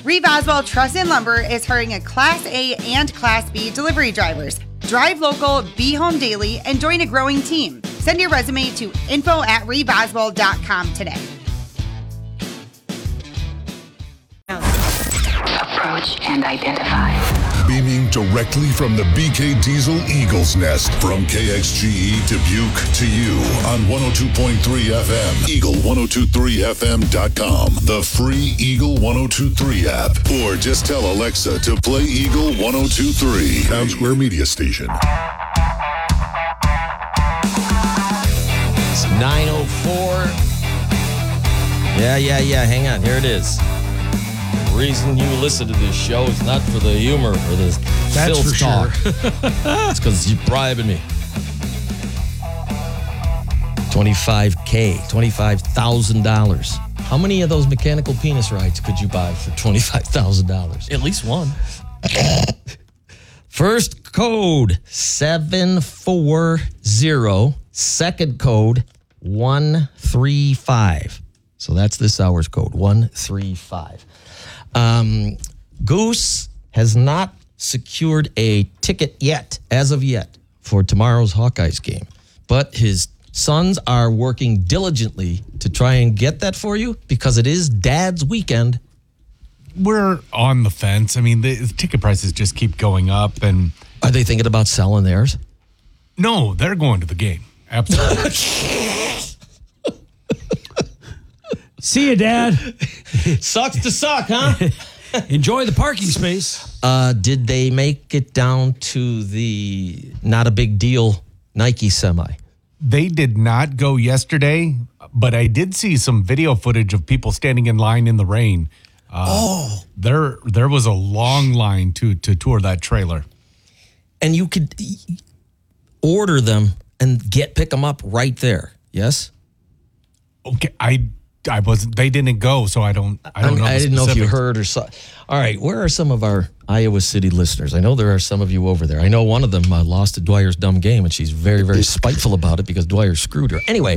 Reeve Oswald Truss and Lumber is hiring a Class A and Class B delivery drivers. Drive local, be home daily, and join a growing team. Send your resume to info@reeveoswald.com today. Approach and identify. Beaming directly from the BK Diesel Eagles Nest. From KXGE Dubuque to you on 102.3 FM. Eagle1023FM.com. The free Eagle 1023 app. Or just tell Alexa to play Eagle 1023. Town Square Media Station. It's 9:04. Yeah. Hang on. Here it is. The reason you listen to this show is not for the humor or the filth talk. It's because you're bribing me. $25,000. How many of those mechanical penis rides could you buy for $25,000? At least one. First code 740. Second code 135. So that's this hour's code 135. Goose has not secured a ticket yet, as of yet, for tomorrow's Hawkeyes game. But his sons are working diligently to try and get that for you because it is Dad's weekend. We're on the fence. I mean, the ticket prices just keep going up. And are they thinking about selling theirs? No, they're going to the game. Absolutely. See you, Dad. Sucks to suck, huh? Enjoy the parking space. Did they make it down to the not a big deal Nike semi? They did not go yesterday, but I did see some video footage of people standing in line in the rain. There was a long line to tour that trailer. And you could order them and pick them up right there. Yes? Okay, I wasn't. They didn't go, so I don't know. I didn't know if you heard or saw. All right, where are some of our Iowa City listeners? I know there are some of you over there. I know one of them lost to Dwyer's dumb game, and she's very, very spiteful about it because Dwyer screwed her. Anyway,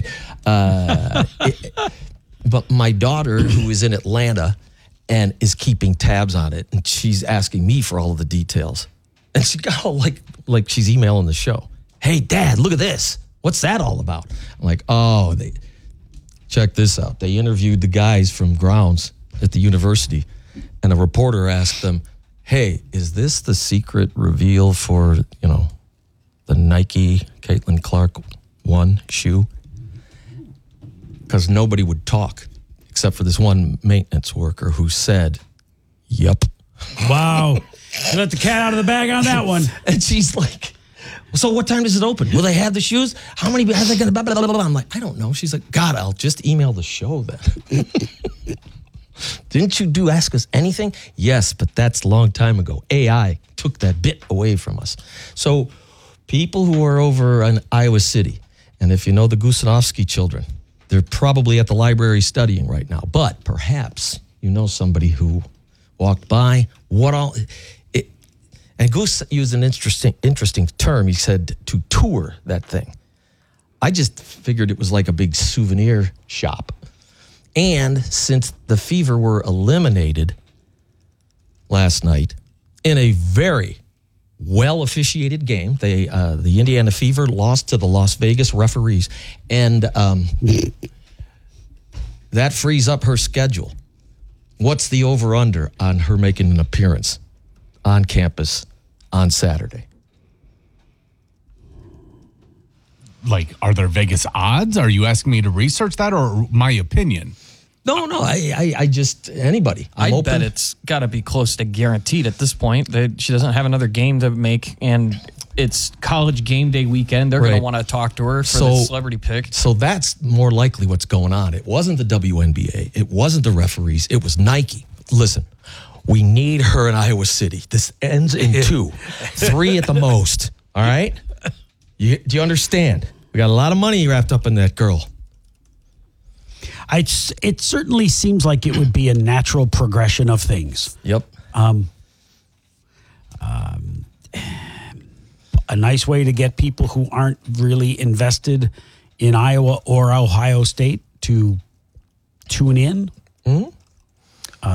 but my daughter, who is in Atlanta and is keeping tabs on it, and she's asking me for all of the details, and she got all like she's emailing the show. Hey, Dad, look at this. What's that all about? I'm like, check this out. They interviewed the guys from grounds at the university, and a reporter asked them, hey, is this the secret reveal for, the Nike Caitlin Clark 1 shoe? Because nobody would talk except for this one maintenance worker who said, yup. Wow. You let the cat out of the bag on that one. And she's like, so what time does it open? Will they have the shoes? How many? How they going to blah, blah, blah, blah? I'm like, I don't know. She's like, God, I'll just email the show then. Didn't you ask us anything? Yes, but that's a long time ago. AI took that bit away from us. So people who are over in Iowa City, and if you know the Gusanovsky children, they're probably at the library studying right now. But perhaps you know somebody who walked by. And Goose used an interesting term. He said to tour that thing. I just figured it was like a big souvenir shop. And since the Fever were eliminated last night in a very well-officiated game, the Indiana Fever lost to the Las Vegas referees. And that frees up her schedule. What's the over-under on her making an appearance on campus on Saturday? Like, are there Vegas odds? Are you asking me to research that or my opinion? No, I just, anybody. I bet it's got to be close to guaranteed at this point. She doesn't have another game to make, and it's college game day weekend. They're going to want to talk to her for the celebrity pick. So that's more likely what's going on. It wasn't the WNBA. It wasn't the referees. It was Nike. Listen, we need her in Iowa City. This ends in 2, 3 at the most. All right? Do you understand? We got a lot of money wrapped up in that girl. It certainly seems like it would be a natural progression of things. Yep. A nice way to get people who aren't really invested in Iowa or Ohio State to tune in. Mm-hmm.